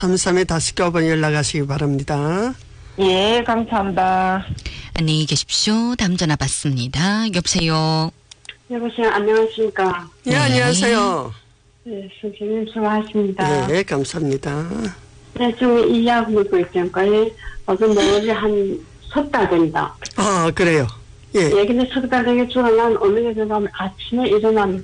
33-5번 연락하시기 바랍니다. 예, 감사합니다. 안녕히 계십시오. 다음 전화 받습니다. 여보세요. 여보세요, 안녕하십니까. 예, 안녕하세요. 네, 선생님 수고하십니다. 네, 감사합니다. 네, 지금 이 약 먹고 있으니까, 어떤 머리 한 석 달 됩니다. 아, 그래요. 예. 예, 근데 석 달 되게 주로 난 어느 게 되면 아침에 일어나서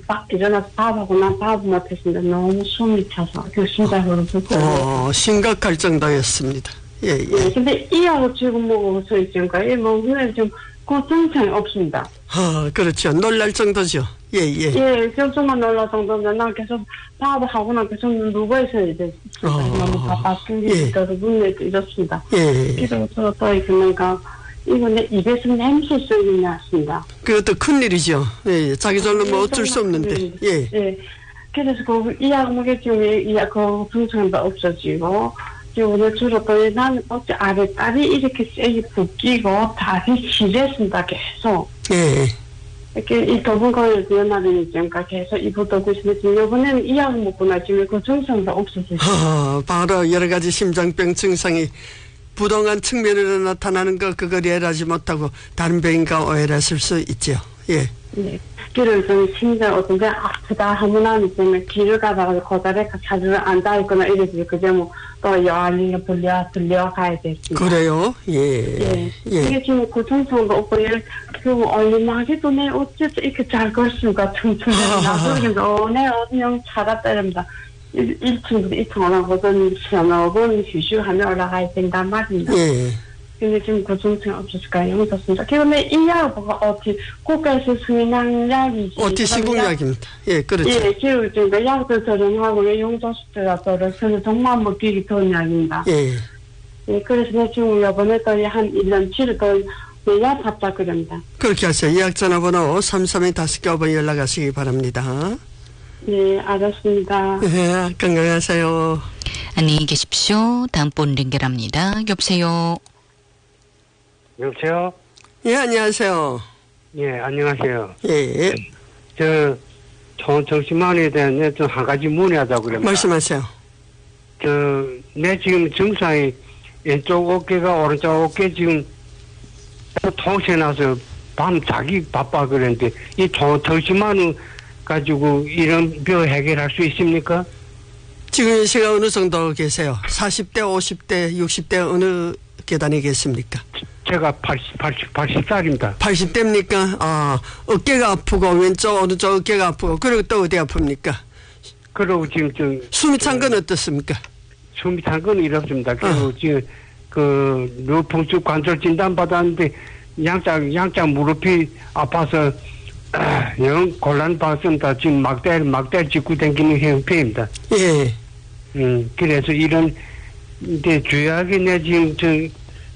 밥하고 난 밥을 못했습니다. 너무 숨이 차서, 심장으로 불고. 심각할 정도였습니다. 예, 예. 예, 근데 이 약을 지금 먹어서 있으니까, 오늘 좀 고통성이 없습니다. 그렇죠. 놀랄 정도죠. 예, 예. 예, 좀만 놀랄 정도인데, 난 계속 밥을 하고는 계속 누워 있어야 돼. 너무 바쁜 게 있어서 눈에 이렇습니다. 예. 그래서 또 있으니까, 이거 내 입에서 냄새 소리 났습니다. 그것도 큰일이죠. 예, 자기 절로 뭐 어쩔 수 없는데. 예. 예. 그래서 이 약 먹을 경우에 이 약, 통증도 없어지고, 오늘 주로 또 나는 어째 아랫다리 이렇게 세게 붓기고 다리 시렸습니다, 계속. 예. 이렇게 이 더분거를 연합이 있으니까 계속 입어두고 있으면 지금 이번에는 이 약 먹고 나중에 그 증상도 없어졌어요. 바로 여러 가지 심장병 증상이 부동한 측면으로 나타나는 거 그걸 이해하지 못하고 다른 병인가 오해를 했을 수 있죠. 예. 네. 길을 좀 심장 어떤데 아프다 하면 안 때문에 길을 가다가 거달에 자주 앉아있거나 이러지 그게 또 여알리가 들려 가야 됐습니다. 그래요? 예. 예. 예. 이게 지금 고통성도 없고 그리고 얼마게도 내 어째서 이렇게 잘 걸 수가 퉁퉁해서 나도 내 그냥 찾았다 이럽니다. 1층부터 2층 올라가거든 시원하고 휴식하며 올라가야 된단 말입니다. 예. 근데 지금 고통증이 없었을까요? 없었습니다. 그런데 이 약은 어떻게 국가에서 승인한 약이지. 어디 시공약입니다. 예, 그렇죠. 예, 지금 약도 저렴하고 용도수들도 저는 정말 먹기기 좋은 약입니다. 예. 예, 그래서 지금 이번에 또 한 1년 치료 또약 받자 그럽니다. 그렇게 하세요. 예약 전화번호 33-5번 연락하시기 바랍니다. 네, 알았습니다. 예, 건강하세요. 안녕히 계십시오. 다음 분 연결합니다. 여보세요. 여보세요? 예, 안녕하세요. 예, 안녕하세요. 예. 정신만에 대한 좀 한 가지 문의하자고 그럽니다. 말씀하세요. 내 지금 증상이 왼쪽 어깨가 오른쪽 어깨 지금 통증이 나서 밤 자기 바빠 그랬는데 이 정신만 가지고 이런 병 해결할 수 있습니까? 지금 시가 어느 정도 계세요? 40대, 50대, 60대 어느 계단에 계십니까? 제가 80살입니다. 80대입니까? 어깨가 아프고 왼쪽 오른쪽 어깨가 아프고 그리고 또 어디 아픕니까? 그리고 지금 숨이 찬 건 어떻습니까? 숨이 찬 건 이렇습니다. 그리고 지금 뇌풍수 관절 진단 받았는데 양쪽 무릎이 아파서 영 곤란 받습니다. 지금 막대 짚고 다니는 형편입니다. 예. 그래서 이런 이제 주요하게 내 지금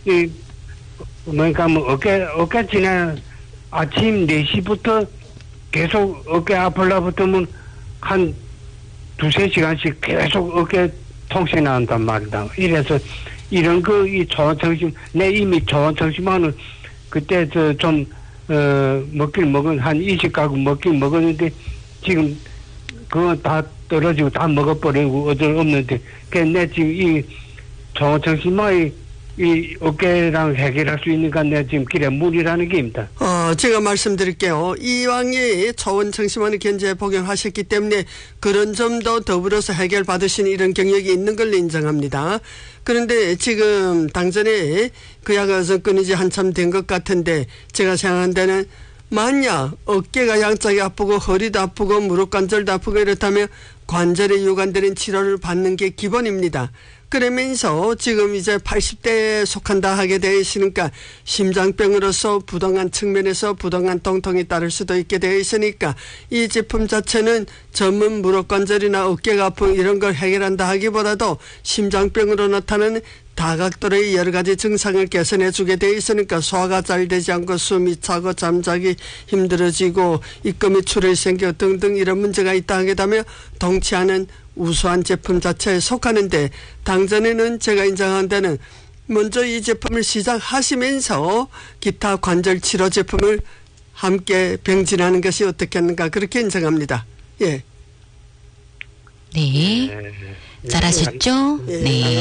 어깨 지난 아침 4시부터 계속 어깨 아플라부터는 한 2-3시간씩 계속 어깨 통증이 난단 말이다. 이래서 이런 이 저항정신, 내 이미 저항정신만은 그때 좀 먹긴 한 20가구 먹긴 먹었는데 지금 그거 다 떨어지고 다 먹어버리고 어쩔 없는데 내 지금 이 저항정신만이 이 어깨랑 해결할 수 있는가 내가 지금 길에 문의라는 게입니다. 제가 말씀드릴게요. 이왕에 초원청심원을 견제에 복용하셨기 때문에 그런 점도 더불어서 해결받으신 이런 경력이 있는 걸로 인정합니다. 그런데 지금 당전에 그 약을 끊은 지 한참 된 것 같은데 제가 생각한 데는 만약 어깨가 양쪽이 아프고 허리도 아프고 무릎 관절도 아프고 이렇다면 관절에 유관되는 치료를 받는 게 기본입니다. 그러면서 지금 이제 80대에 속한다 하게 되어 있으니까 심장병으로서 부동한 측면에서 부동한 통통이 따를 수도 있게 되어 있으니까 이 제품 자체는 전문 무릎관절이나 어깨가 아픈 이런 걸 해결한다 하기보다도 심장병으로 나타나는 다각도의 여러 가지 증상을 개선해 주게 되어 있으니까 소화가 잘 되지 않고 숨이 차고 잠자기 힘들어지고 입금이 출혈이 생겨 등등 이런 문제가 있다 하게 되면 동치 않은 우수한 제품 자체에 속하는데 당전에는 제가 인정한 데는 먼저 이 제품을 시작하시면서 기타 관절 치료 제품을 함께 병진하는 것이 어떻겠는가 그렇게 인정합니다. 예. 네. 잘하셨죠? 예. 네.